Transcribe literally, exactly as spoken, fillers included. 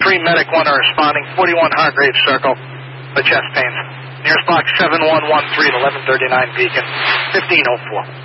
three Medic one are responding. forty-one Hargrave Circle for chest pains. Nearest box seven one one three at eleven thirty-nine Beacon, fifteen oh four.